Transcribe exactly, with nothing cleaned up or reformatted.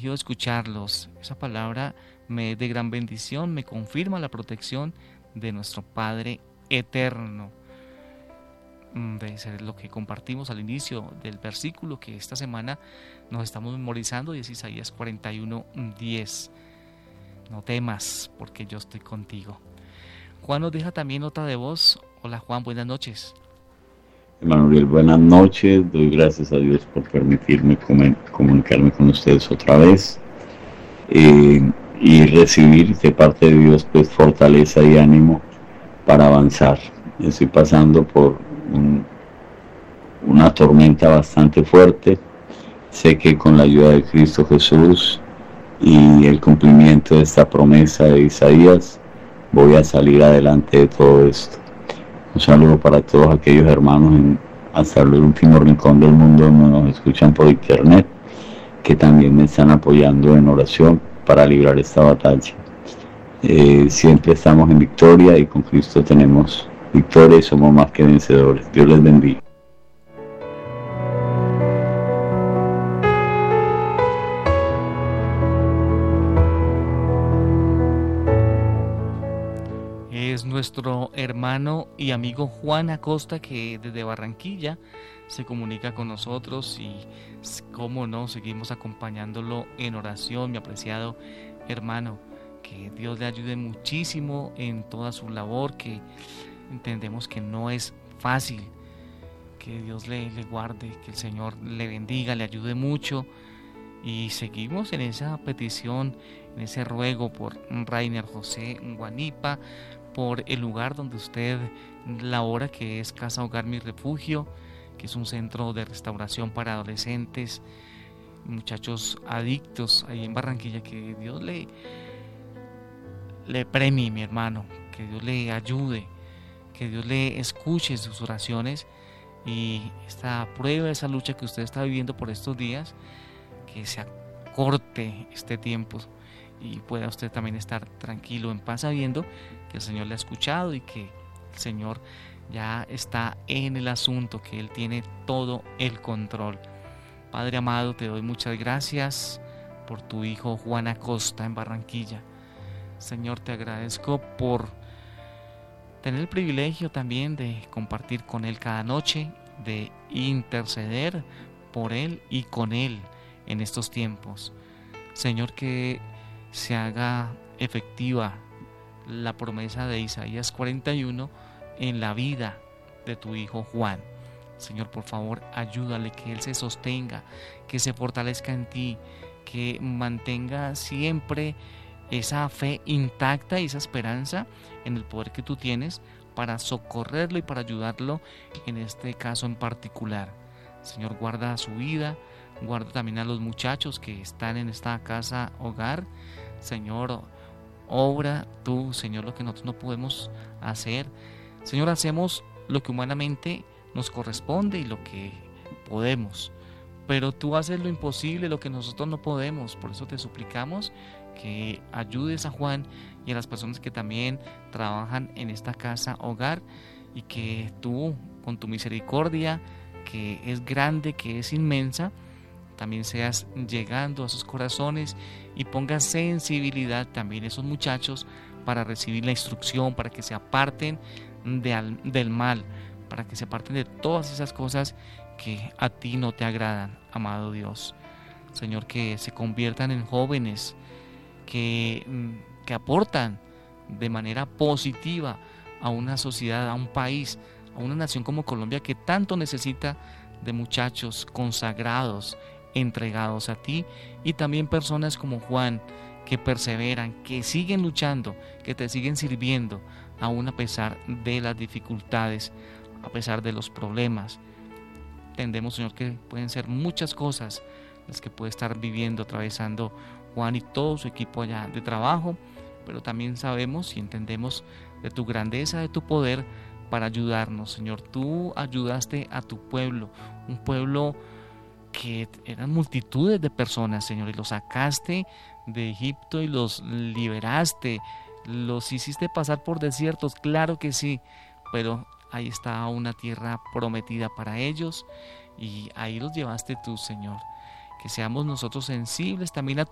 privilegio de escucharlos. Esa palabra me es de gran bendición, me confirma la protección de nuestro Padre eterno. Debe ser lo que compartimos al inicio del versículo que esta semana nos estamos memorizando, y es Isaías cuarenta y uno, diez. No temas, porque yo estoy contigo. Juan nos deja también nota de voz. Hola Juan, buenas noches. Emanuel, buenas noches. Doy gracias a Dios por permitirme comunicarme con ustedes otra vez eh, y recibir de parte de Dios pues fortaleza y ánimo para avanzar. Estoy pasando por un, una tormenta bastante fuerte. Sé que con la ayuda de Cristo Jesús y el cumplimiento de esta promesa de Isaías voy a salir adelante de todo esto. Un saludo para todos aquellos hermanos en, hasta el último rincón del mundo donde nos escuchan por internet, que también me están apoyando en oración para librar esta batalla. Eh, siempre estamos en victoria y con Cristo tenemos victoria y somos más que vencedores. Dios les bendiga. Es nuestro hermano y amigo Juan Acosta, que desde Barranquilla se comunica con nosotros, y cómo no, seguimos acompañándolo en oración, mi apreciado hermano. Que Dios le ayude muchísimo en toda su labor, que entendemos que no es fácil. Que Dios le, le guarde, que el Señor le bendiga, le ayude mucho. Y seguimos en esa petición, en ese ruego por Rainer José Guanipa, por el lugar donde usted labora, que es Casa Hogar Mi Refugio, que es un centro de restauración para adolescentes, muchachos adictos ahí en Barranquilla. Que Dios le, le premie, mi hermano, que Dios le ayude, que Dios le escuche sus oraciones, y esta prueba, esa lucha que usted está viviendo por estos días, que se acorte este tiempo y pueda usted también estar tranquilo, en paz, sabiendo que el Señor le ha escuchado y que el Señor ya está en el asunto, que Él tiene todo el control. Padre amado, te doy muchas gracias por tu hijo Juan Acosta en Barranquilla. Señor, te agradezco por tener el privilegio también de compartir con él cada noche, de interceder por él y con él en estos tiempos. Señor, que se haga efectiva la promesa de Isaías cuarenta y uno en la vida de tu hijo Juan. Señor, por favor, ayúdale, que él se sostenga, que se fortalezca en ti, que mantenga siempre esa fe intacta y esa esperanza en el poder que tú tienes para socorrerlo y para ayudarlo en este caso en particular. Señor, guarda su vida, guarda también a los muchachos que están en esta casa hogar. Señor, obra tú, Señor, lo que nosotros no podemos hacer. Señor, hacemos lo que humanamente nos corresponde y lo que podemos, pero tú haces lo imposible, lo que nosotros no podemos. Por eso te suplicamos que ayudes a Juan y a las personas que también trabajan en esta casa hogar, y que tú, con tu misericordia, que es grande, que es inmensa, también seas llegando a sus corazones y pongas sensibilidad también a esos muchachos para recibir la instrucción, para que se aparten de al, del mal, para que se aparten de todas esas cosas que a ti no te agradan, amado Dios. Señor, que se conviertan en jóvenes que, que aportan de manera positiva a una sociedad, a un país, a una nación como Colombia, que tanto necesita de muchachos consagrados, entregados a ti, y también personas como Juan, que perseveran, que siguen luchando, que te siguen sirviendo, aún a pesar de las dificultades, a pesar de los problemas. Entendemos, Señor, que pueden ser muchas cosas las que puede estar viviendo, atravesando Juan y todo su equipo allá de trabajo, pero también sabemos y entendemos de tu grandeza, de tu poder para ayudarnos. Señor, tú ayudaste a tu pueblo, un pueblo que eran multitudes de personas, Señor, y los sacaste de Egipto y los liberaste, los hiciste pasar por desiertos, claro que sí, pero ahí está una tierra prometida para ellos, y ahí los llevaste tú, Señor. Que seamos nosotros sensibles también a